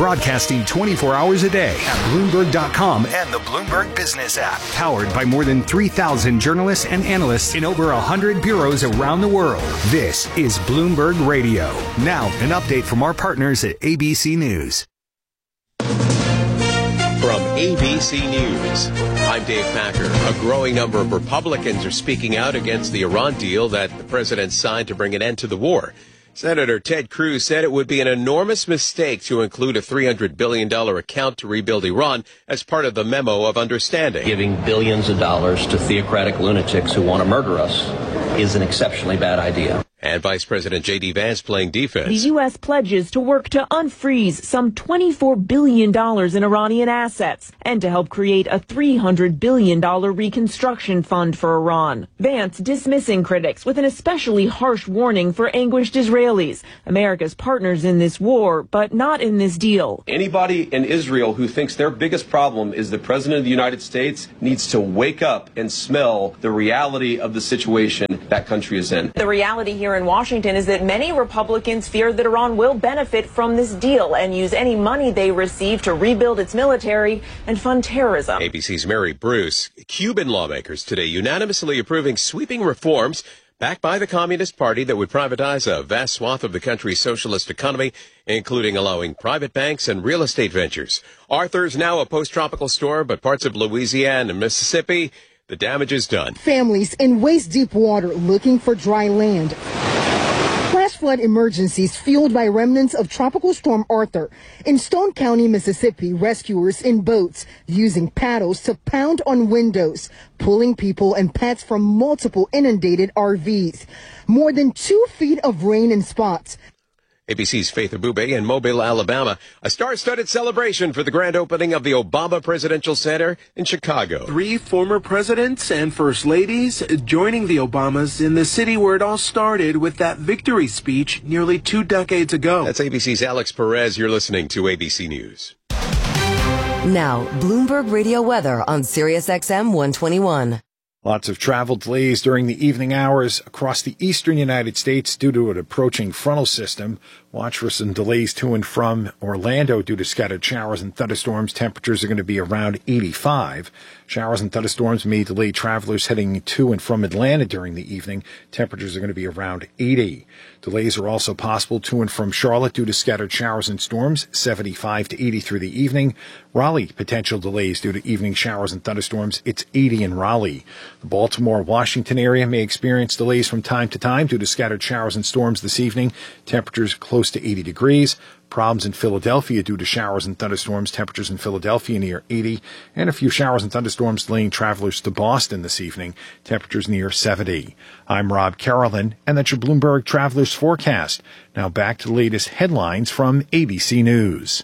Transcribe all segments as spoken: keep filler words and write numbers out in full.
broadcasting twenty-four hours a day at Bloomberg dot com and the Bloomberg Business app. Powered by more than three thousand journalists and analysts in over one hundred bureaus around the world. This is Bloomberg Radio. Now, an update from our partners at A B C News. From A B C News, I'm Dave Packer. A growing number of Republicans are speaking out against the Iran deal that the president signed to bring an end to the war. Senator Ted Cruz said it would be an enormous mistake to include a three hundred billion dollars account to rebuild Iran as part of the memo of understanding. Giving billions of dollars to theocratic lunatics who want to murder us is an exceptionally bad idea. And Vice President J D Vance playing defense. The U S pledges to work to unfreeze some twenty-four billion dollars in Iranian assets and to help create a three hundred billion dollars reconstruction fund for Iran. Vance dismissing critics with an especially harsh warning for anguished Israelis, America's partners in this war, but not in this deal. Anybody in Israel who thinks their biggest problem is the President of the United States needs to wake up and smell the reality of the situation that country is in. The reality here in Washington is that many Republicans fear that Iran will benefit from this deal and use any money they receive to rebuild its military and fund terrorism. A B C's Mary Bruce. Cuban lawmakers today unanimously approving sweeping reforms backed by the Communist Party that would privatize a vast swath of the country's socialist economy, including allowing private banks and real estate ventures. Arthur's now a post-tropical storm, but parts of Louisiana and Mississippi, the damage is done. Families in waist-deep water looking for dry land. Flash flood emergencies fueled by remnants of Tropical Storm Arthur. In Stone County, Mississippi, rescuers in boats using paddles to pound on windows, pulling people and pets from multiple inundated R Vs. More than two feet of rain in spots. A B C's Faith Abube in Mobile, Alabama. A star-studded celebration for the grand opening of the Obama Presidential Center in Chicago. Three former presidents and first ladies joining the Obamas in the city where it all started with that victory speech nearly two decades ago. That's A B C's Alex Perez. You're listening to A B C News. Now, Bloomberg Radio weather on Sirius X M one twenty-one. Lots of travel delays during the evening hours across the eastern United States due to an approaching frontal system. Watch for some delays to and from Orlando due to scattered showers and thunderstorms. Temperatures are going to be around eighty-five. Showers and thunderstorms may delay travelers heading to and from Atlanta during the evening. Temperatures are going to be around eighty. Delays are also possible to and from Charlotte due to scattered showers and storms, seventy-five to eighty through the evening. Raleigh, potential delays due to evening showers and thunderstorms. It's eighty in Raleigh. The Baltimore, Washington area may experience delays from time to time due to scattered showers and storms this evening. Temperatures close to eighty degrees. Problems in Philadelphia due to showers and thunderstorms. Temperatures in Philadelphia near eighty. And a few showers and thunderstorms delaying travelers to Boston this evening. Temperatures near seventy. I'm Rob Carolyn, and that's your Bloomberg Travelers Forecast. Now back to the latest headlines from A B C News.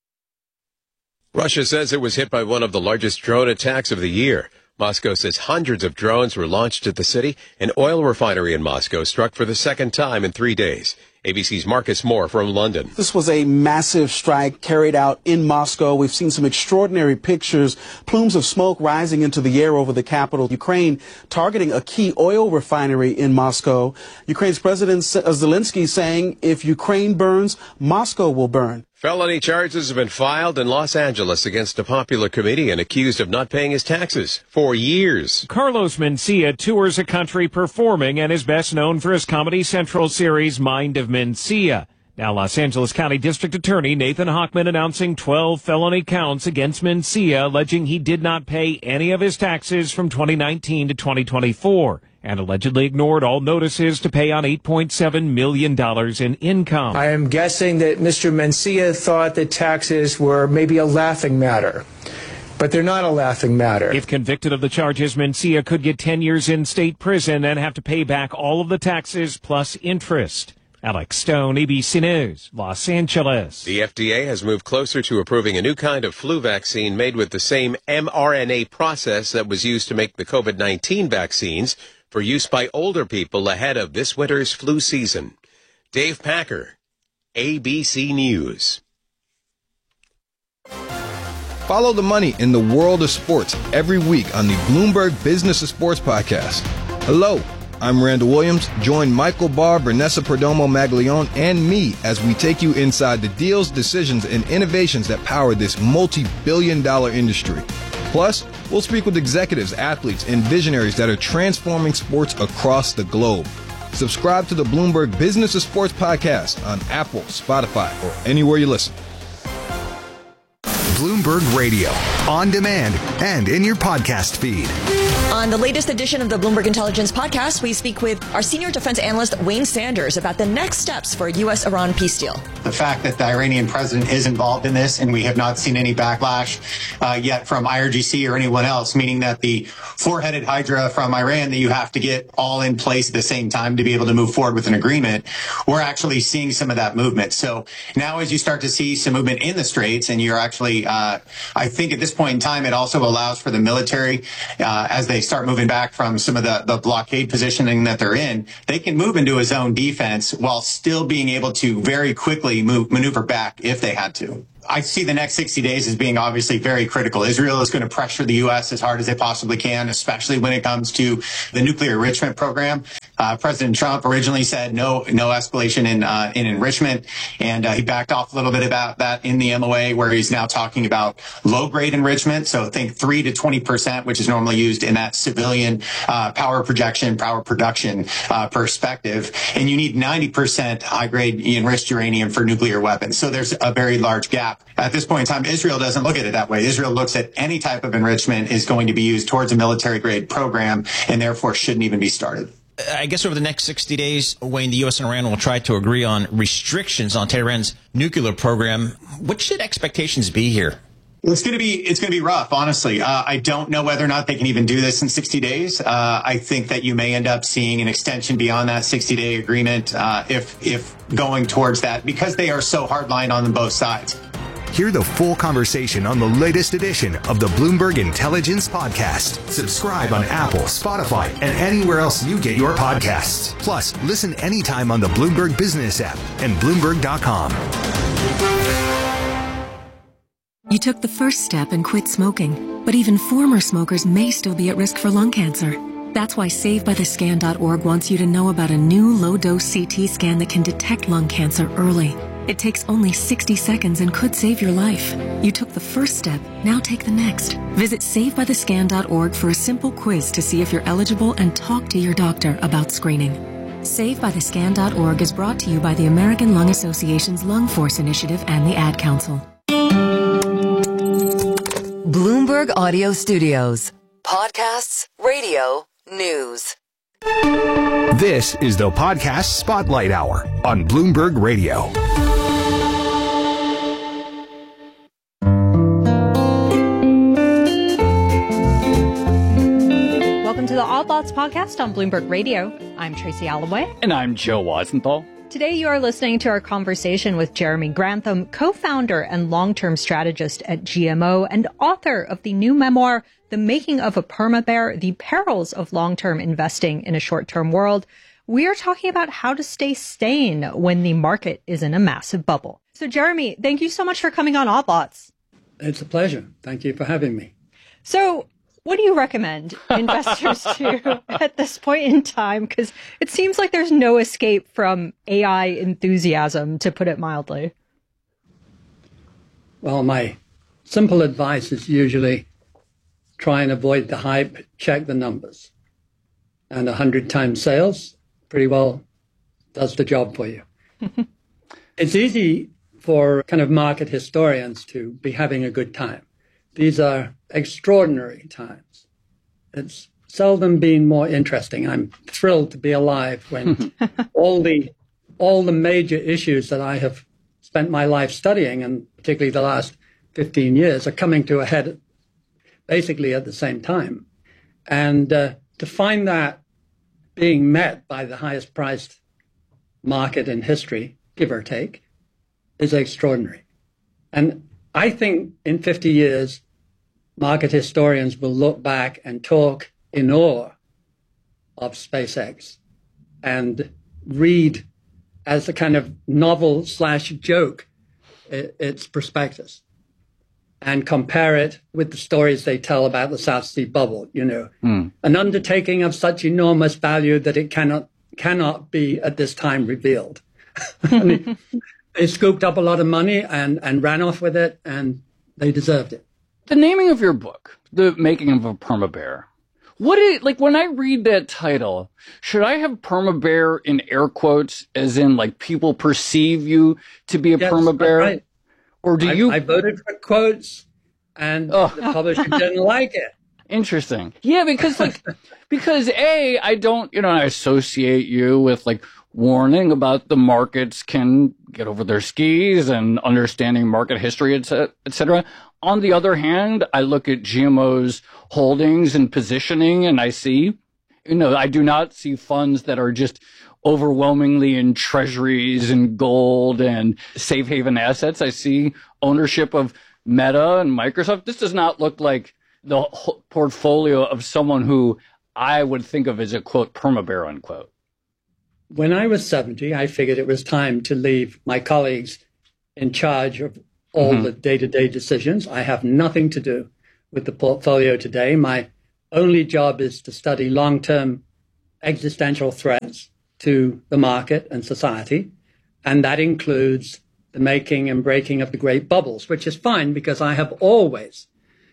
Russia says it was hit by one of the largest drone attacks of the year. Moscow says hundreds of drones were launched at the city. An oil refinery in Moscow struck for the second time in three days. A B C's Marcus Moore from London. This was a massive strike carried out in Moscow. We've seen some extraordinary pictures, plumes of smoke rising into the air over the capital. Ukraine targeting a key oil refinery in Moscow. Ukraine's President Zelensky saying if Ukraine burns, Moscow will burn. Felony charges have been filed in Los Angeles against a popular comedian accused of not paying his taxes for years. Carlos Mencia tours the country performing and is best known for his Comedy Central series Mind of Mencia. Now, Los Angeles County District Attorney Nathan Hochman announcing twelve felony counts against Mencia, alleging he did not pay any of his taxes from twenty nineteen to twenty twenty-four. And allegedly ignored all notices to pay on eight point seven million dollars in income. I am guessing that Mister Mencia thought that taxes were maybe a laughing matter, but they're not a laughing matter. If convicted of the charges, Mencia could get ten years in state prison and have to pay back all of the taxes plus interest. Alex Stone, A B C News, Los Angeles. The F D A has moved closer to approving a new kind of flu vaccine made with the same mRNA process that was used to make the COVID nineteen vaccines for use by older people ahead of this winter's flu season. Dave Packer, A B C News. Follow the money in the world of sports every week on the Bloomberg Business of Sports podcast. Hello, I'm Randall Williams. Join Michael Barr, Vanessa Perdomo Maglione, and me as we take you inside the deals, decisions, and innovations that power this multi-billion dollar industry. Plus, we'll speak with executives, athletes, and visionaries that are transforming sports across the globe. Subscribe to the Bloomberg Business of Sports podcast on Apple, Spotify, or anywhere you listen. Bloomberg Radio, on demand and in your podcast feed. On the latest edition of the Bloomberg Intelligence podcast, we speak with our senior defense analyst, Wayne Sanders, about the next steps for a U S Iran peace deal. The fact that the Iranian president is involved in this, and we have not seen any backlash uh, yet from I R G C or anyone else, meaning that the four-headed hydra from Iran that you have to get all in place at the same time to be able to move forward with an agreement, we're actually seeing some of that movement. So now as you start to see some movement in the Straits, and you're actually, uh, I think at this point in time, it also allows for the military, uh, as they start moving back from some of the, the blockade positioning that they're in, they can move into a zone defense while still being able to very quickly move, maneuver back if they had to. I see the next sixty days as being obviously very critical. Israel is going to pressure the U S as hard as they possibly can, especially when it comes to the nuclear enrichment program. Uh, President Trump originally said no, no escalation in uh, in enrichment, and uh, he backed off a little bit about that in the M O A, where he's now talking about low-grade enrichment. So think three to twenty percent, which is normally used in that civilian uh, power projection, power production uh, perspective. And you need ninety percent high-grade enriched uranium for nuclear weapons. So there's a very large gap. At this point in time, Israel doesn't look at it that way. Israel looks at any type of enrichment is going to be used towards a military-grade program, and therefore shouldn't even be started. I guess over the next sixty days, Wayne, the U S and Iran will try to agree on restrictions on Tehran's nuclear program. What should expectations be here? It's going to be it's going to be rough, honestly. Uh, I don't know whether or not they can even do this in sixty days. Uh, I think that you may end up seeing an extension beyond that sixty-day agreement uh, if if going towards that, because they are so hardline on both sides. Hear the full conversation on the latest edition of the Bloomberg Intelligence Podcast. Subscribe on Apple, Spotify, and anywhere else you get your podcasts. Plus, listen anytime on the Bloomberg Business app and Bloomberg dot com. You took the first step and quit smoking, but even former smokers may still be at risk for lung cancer. That's why Save By The Scan dot org wants you to know about a new low-dose C T scan that can detect lung cancer early. It takes only sixty seconds and could save your life. You took the first step, now take the next. Visit Save By The Scan dot org for a simple quiz to see if you're eligible and talk to your doctor about screening. Save By The Scan dot org is brought to you by the American Lung Association's Lung Force Initiative and the Ad Council. Bloomberg Audio Studios. Podcasts, radio, news. This is the Podcast Spotlight Hour on Bloomberg Radio. Welcome to the Odd Lots podcast on Bloomberg Radio. I'm Tracy Alloway. And I'm Joe Weisenthal. Today you are listening to our conversation with Jeremy Grantham, co-founder and long-term strategist at G M O and author of the new memoir, The Making of a Perma-Bear, The Perils of Long-Term Investing in a Short-Term World. We are talking about how to stay sane when the market is in a massive bubble. So Jeremy, thank you so much for coming on Odd Lots. It's a pleasure. Thank you for having me. So what do you recommend investors do at this point in time? Because it seems like there's no escape from A I enthusiasm, to put it mildly. Well, my simple advice is usually try and avoid the hype, check the numbers. And a hundred times sales pretty well does the job for you. It's easy for kind of market historians to be having a good time. These are extraordinary times. It's seldom been more interesting. I'm thrilled to be alive when all the all the major issues that I have spent my life studying, and particularly the last fifteen years, are coming to a head basically at the same time. And uh, to find that being met by the highest priced market in history, give or take, is extraordinary. And I think in fifty years, market historians will look back and talk in awe of SpaceX and read as a kind of novel slash joke its prospectus. and compare it with the stories they tell about the South Sea bubble, you know, mm. an undertaking of such enormous value that it cannot cannot be at this time revealed. they, they scooped up a lot of money and, and ran off with it, and they deserved it. The naming of your book, The Making of a Perma Bear, what is, like, when I read that title, should I have perma bear in air quotes, as in, like, people perceive you to be a yes, perma bear? Right. Or do I, you? I voted for quotes, and oh. the publisher didn't like it. Interesting. Yeah, because like, because A, I don't, you know, I associate you with like warning about the markets can get over their skis and understanding market history, et cetera. On the other hand, I look at G M O's holdings and positioning, and I see, you know, I do not see funds that are just overwhelmingly in treasuries and gold and safe haven assets. I see ownership of Meta and Microsoft. This does not look like the portfolio of someone who I would think of as a, quote, perma bear, unquote. When I was seventy, I figured it was time to leave my colleagues in charge of all mm-hmm. the day-to-day decisions. I have nothing to do with the portfolio today. My only job is to study long-term existential threats to the market and society, and that includes the making and breaking of the great bubbles, which is fine because I have always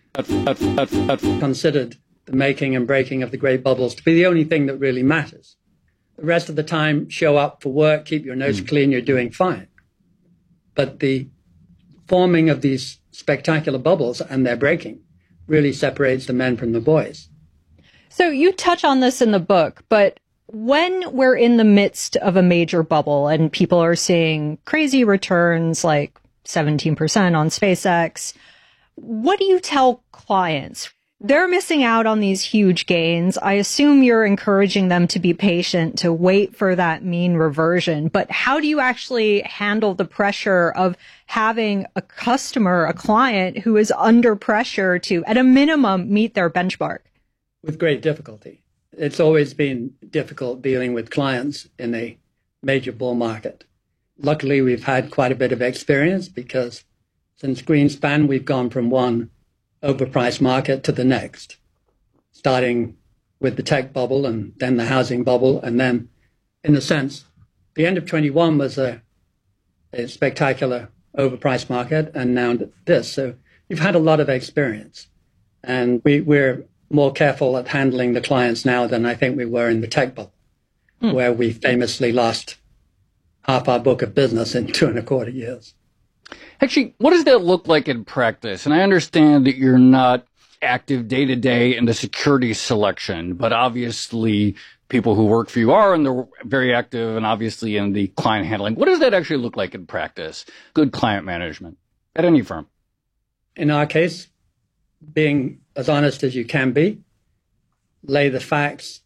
considered the making and breaking of the great bubbles to be the only thing that really matters. The rest of the time, show up for work, keep your nose mm. clean, you're doing fine. But the forming of these spectacular bubbles and their breaking really separates the men from the boys. So you touch on this in the book, but when we're in the midst of a major bubble and people are seeing crazy returns like seventeen percent on SpaceX, what do you tell clients? They're missing out on these huge gains. I assume you're encouraging them to be patient, to wait for that mean reversion. But how do you actually handle the pressure of having a customer, a client who is under pressure to, at a minimum, meet their benchmark? With great difficulty. It's always been difficult dealing with clients in a major bull market. Luckily, we've had quite a bit of experience because since Greenspan, we've gone from one overpriced market to the next, starting with the tech bubble and then the housing bubble. And then, in a sense, the end of twenty-one was a, a spectacular overpriced market, and now this. So we've had a lot of experience, and we, we're more careful at handling the clients now than I think we were in the tech bubble, hmm. where we famously lost half our book of business in two and a quarter years. Actually, what does that look like in practice? And I understand that you're not active day to day in the security selection, but obviously people who work for you are, and they're very active and obviously in the client handling. What does that actually look like in practice? Good client management at any firm. In our case, being as honest as you can be, lay the facts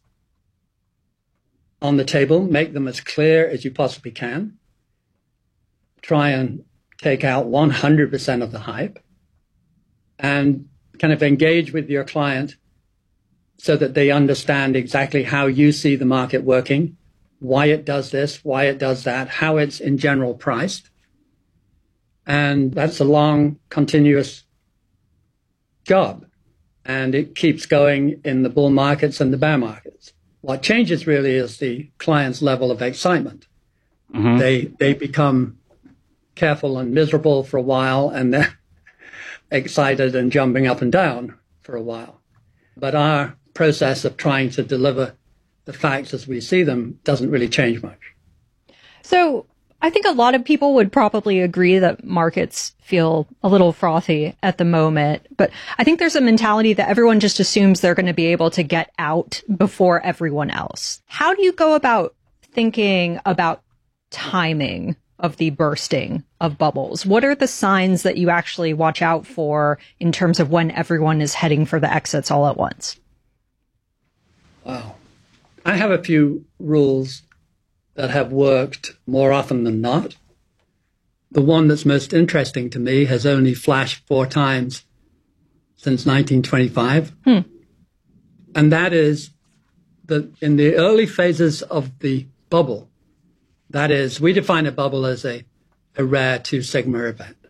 on the table, make them as clear as you possibly can, try and take out one hundred percent of the hype, and kind of engage with your client so that they understand exactly how you see the market working, why it does this, why it does that, how it's in general priced. And that's a long, continuous job. And it keeps going in the bull markets and the bear markets. What changes really is the client's level of excitement. Mm-hmm. They they become careful and miserable for a while, and then excited and jumping up and down for a while. But our process of trying to deliver the facts as we see them doesn't really change much. So I think a lot of people would probably agree that markets feel a little frothy at the moment, but I think there's a mentality that everyone just assumes they're going to be able to get out before everyone else. How do you go about thinking about timing of the bursting of bubbles? What are the signs that you actually watch out for in terms of when everyone is heading for the exits all at once? Wow. I have a few rules that have worked more often than not. The one that's most interesting to me has only flashed four times since nineteen twenty-five. Hmm. And that is that in the early phases of the bubble, that is, we define a bubble as a, a rare two sigma event.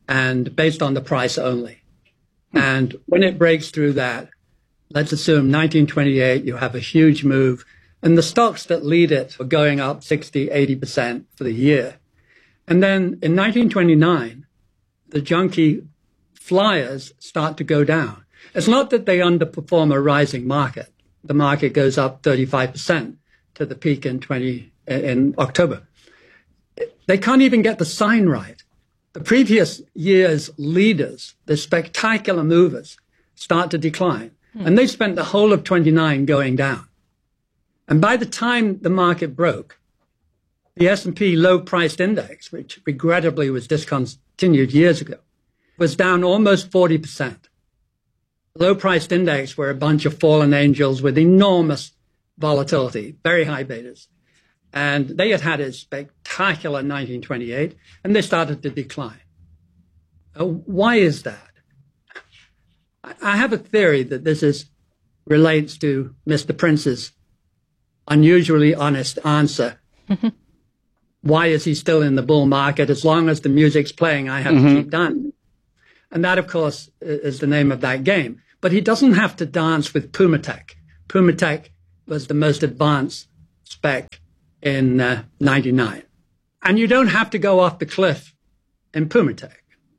and based on the price only. And when it breaks through that, let's assume nineteen twenty-eight, you have a huge move, and the stocks that lead it are going up sixty, eighty percent for the year. And then in nineteen twenty-nine, the junkie flyers start to go down. It's not that they underperform a rising market. The market goes up thirty-five percent to the peak in twenty in October. They can't even get the sign right. The previous year's leaders, the spectacular movers, start to decline. Hmm. And they spent the whole of twenty-nine going down. And by the time the market broke, the S and P low-priced index, which regrettably was discontinued years ago, was down almost forty percent. Low-priced index were a bunch of fallen angels with enormous volatility, very high betas. And they had had a spectacular nineteen twenty-eight, and they started to decline. Uh, why is that? I have a theory that this is relates to Mister Prince's unusually honest answer. Why is he still in the bull market? As long as the music's playing, I have mm-hmm. to keep dancing. And that, of course, is the name of that game. But he doesn't have to dance with Pumatech. Pumatech was the most advanced spec in uh, ninety-nine. And you don't have to go off the cliff in Pumatech.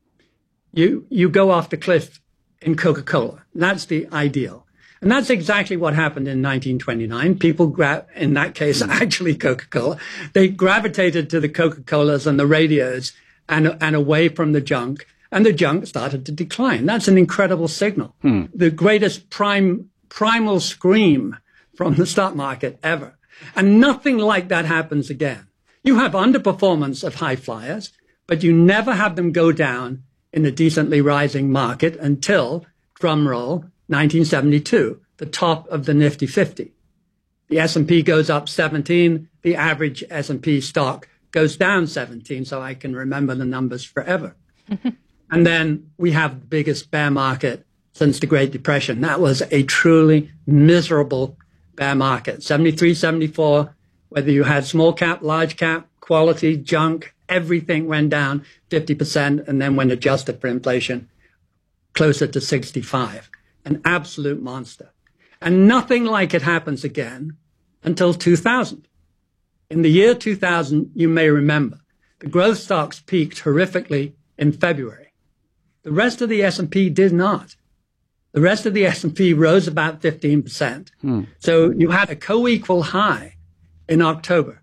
You, you go off the cliff in Coca-Cola. That's the ideal. And that's exactly what happened in nineteen twenty-nine. People, gra- in that case, actually Coca-Cola, they gravitated to the Coca-Colas and the radios and, and away from the junk. And the junk started to decline. That's an incredible signal. Hmm. The greatest prime, primal scream from the stock market ever. And nothing like that happens again. You have underperformance of high flyers, but you never have them go down in a decently rising market until, drum roll, nineteen seventy-two, the top of the Nifty fifty. The S and P goes up seventeen, the average S and P stock goes down seventeen, so I can remember the numbers forever. And then we have the biggest bear market since the Great Depression. That was a truly miserable bear market. seventy-three, seventy-four, whether you had small cap, large cap, quality, junk, everything went down fifty percent, and then when adjusted for inflation, closer to sixty-five. An absolute monster. And nothing like it happens again until two thousand. In the year two thousand, you may remember, the growth stocks peaked horrifically in February. The rest of the S and P did not. The rest of the S and P rose about fifteen percent. Hmm. So you had a co-equal high in October.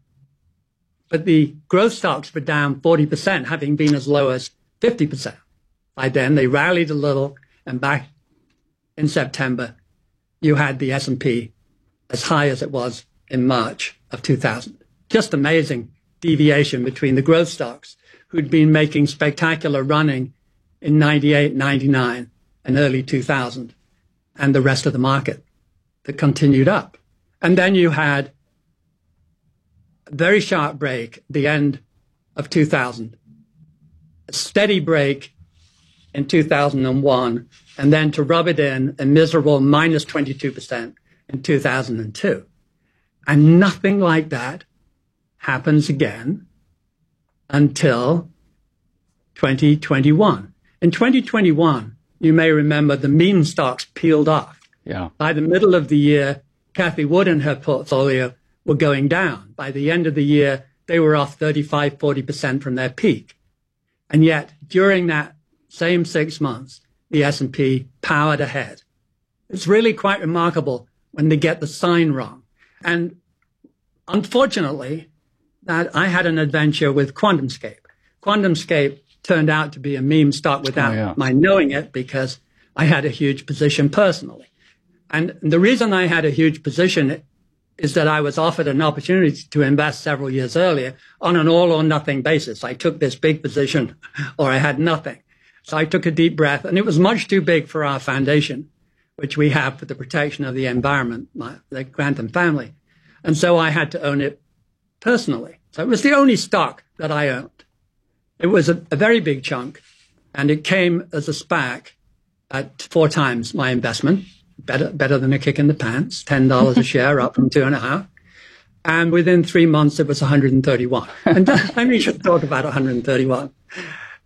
But the growth stocks were down forty percent, having been as low as fifty percent. By then, they rallied a little, and back in September, you had the S and P as high as it was in March of two thousand. Just amazing deviation between the growth stocks, who'd been making spectacular running in ninety-eight, ninety-nine, and early two thousand, and the rest of the market that continued up. And then you had a very sharp break at the end of two thousand, a steady break in two thousand one, and then to rub it in, a miserable minus twenty-two percent in two thousand two. And nothing like that happens again until twenty twenty-one. In twenty twenty-one, you may remember the meme stocks peeled off. Yeah. By the middle of the year, Cathie Wood and her portfolio were going down. By the end of the year, they were off thirty-five, forty percent from their peak. And yet, during that same six months, the S and P powered ahead. It's really quite remarkable when they get the sign wrong. And unfortunately, that I had an adventure with QuantumScape. QuantumScape turned out to be a meme stock without oh, yeah. my knowing it, because I had a huge position personally. And the reason I had a huge position is that I was offered an opportunity to invest several years earlier on an all or nothing basis. I took this big position or I had nothing. So I took a deep breath, and it was much too big for our foundation, which we have for the protection of the environment, my, the Grantham family. And so I had to own it personally. So it was the only stock that I owned. It was a, a very big chunk, and it came as a SPAC at four times my investment. Better, better than a kick in the pants, ten dollars a share up from two and a half. And within three months, it was one hundred thirty-one. And I mean, you should talk about one hundred thirty-one.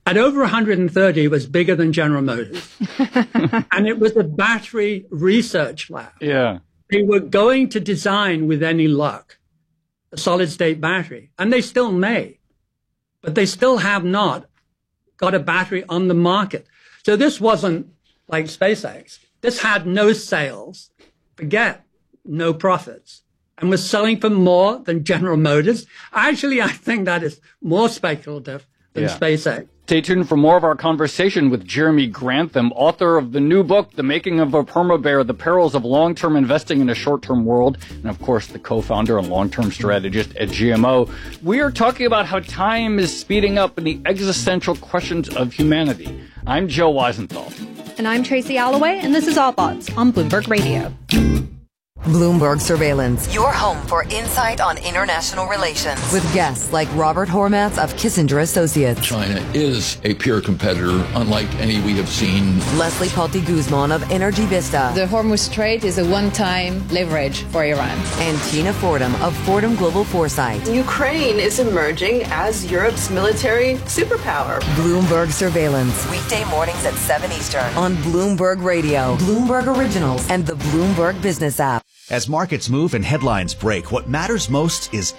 at over one hundred thirty was bigger than General Motors. And it was a battery research lab. Yeah. They were going to design, with any luck, a solid state battery. And they still may. But they still have not got a battery on the market. So this wasn't like SpaceX. This had no sales, forget, no profits, and was selling for more than General Motors. Actually, I think that is more speculative than Yeah. SpaceX. Stay tuned for more of our conversation with Jeremy Grantham, author of the new book, The Making of a Perma-Bear, The Perils of Long-Term Investing in a Short-Term World, and of course, the co-founder and long-term strategist at G M O. We are talking about how time is speeding up and the existential questions of humanity. I'm Joe Weisenthal. And I'm Tracy Alloway, and this is All Thoughts on Bloomberg Radio. Bloomberg Surveillance, your home for insight on international relations. With guests like Robert Hormats of Kissinger Associates. China is a peer competitor, unlike any we have seen. Leslie Palti Guzman of Energy Vista. The Hormuz Strait is a one-time leverage for Iran. And Tina Fordham of Fordham Global Foresight. Ukraine is emerging as Europe's military superpower. Bloomberg Surveillance, weekday mornings at seven Eastern on Bloomberg Radio, Bloomberg Originals, and the Bloomberg Business app. As markets move and headlines break, what matters most is